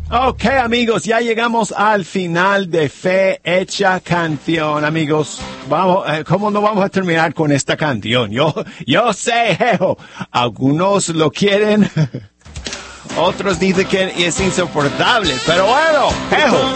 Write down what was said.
Ok, amigos, ya llegamos al final de Fe Hecha Canción, amigos. Vamos, ¿cómo no vamos a terminar con esta canción? Yo sé, jejo, algunos lo quieren, otros dicen que es insoportable, pero bueno, jejo,